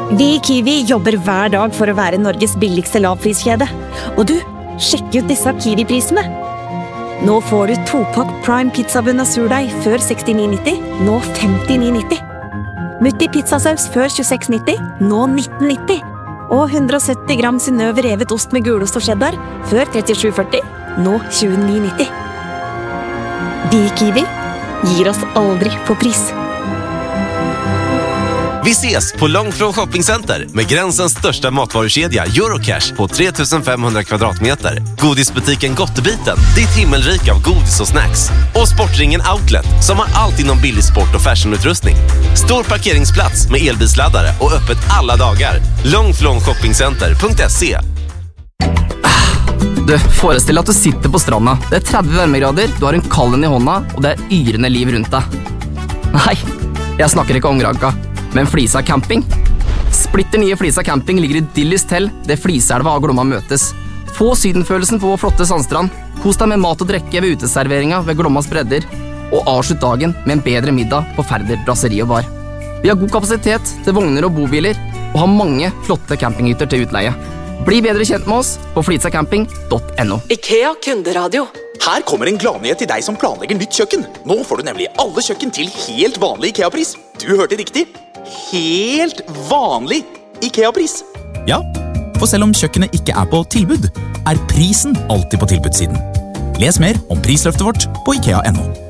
Vi I Kiwi jobber hver dag for å være Norges billigste lavpriskjede. Og du, sjekk ut disse Kiwi-prisene. Nå får du 2-pakk Prime pizzabunn av surdeig før 69,90, nå 59,90. Mutti pizzasaus før 26,90, nå 19,90. Og 170 gram Synnøve revet ost med gulost og cheddar før 37,40, nå 29,90. Vi I Kiwi gir oss aldri på pris. Vi ses på Långflon shoppingcenter med gränsens största matvarukedja Eurocash på 3500 kvadratmeter. Godisbutiken Gottebiten, ditt himmelrik av godis och snacks. Och Sportringen Outlet som har allt inom billig sport- och fashionutrustning. Stor parkeringsplats med elbilsladdare och öppet alla dagar. Långflonshoppingcenter.se. Du, forestill at du sitter på stranda. Det 30 varmegrader, du har en kallen I hånda, og det yrende liv rundt deg. Nei, jeg snakker ikke om Granka, men Flisa camping. Splitter nye Flisa camping ligger idyllisk til, det Fliselva og Glomma møtes. Få sydenfølelsen på flotte sandstrand, kos deg med mat og drekke ved uteserveringa ved Glommas bredder, og avslutt dagen med en bedre middag på Færder Brasseri og Bar. Vi har god kapasitet til vogner og bobiler, og har mange flotte campinghytter til utleie. Bli bedre kjent med oss på flitsacamping.no. IKEA Kunderadio. Her kommer en gladnyhet til deg som planlegger nytt kjøkken. Nå får du nemlig alle kjøkken til helt vanlig IKEA-pris. Du hørte riktig. Helt vanlig IKEA-pris. Ja, for selv om kjøkkenet ikke på tilbud, prisen alltid på tilbudssiden. Les mer om prisløftet vårt på IKEA.no.